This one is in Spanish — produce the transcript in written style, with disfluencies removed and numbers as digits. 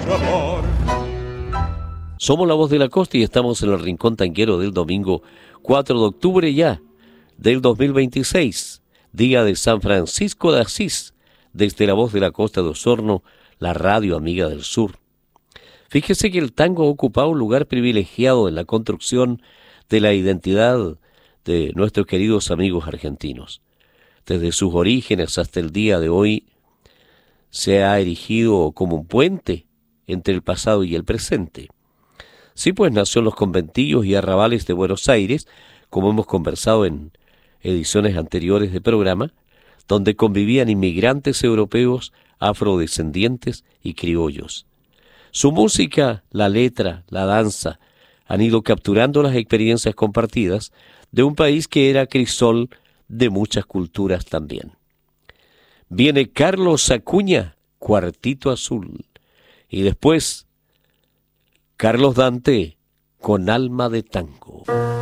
mucho amor. Somos La Voz de la Costa y estamos en el Rincón Tanguero del domingo 4 de octubre ya del 2026, día de San Francisco de Asís, desde La Voz de la Costa de Osorno, la radio amiga del sur. Fíjese que el tango ha ocupado un lugar privilegiado en la construcción de la identidad de nuestros queridos amigos argentinos. Desde sus orígenes hasta el día de hoy se ha erigido como un puente entre el pasado y el presente. Sí, pues nació en los conventillos y arrabales de Buenos Aires, como hemos conversado en ediciones anteriores de programa, donde convivían inmigrantes europeos, afrodescendientes y criollos. Su música, la letra, la danza, han ido capturando las experiencias compartidas de un país que era crisol de muchas culturas también. Viene Carlos Acuña, Cuartito Azul, y después Carlos Dante, con Alma de Tango.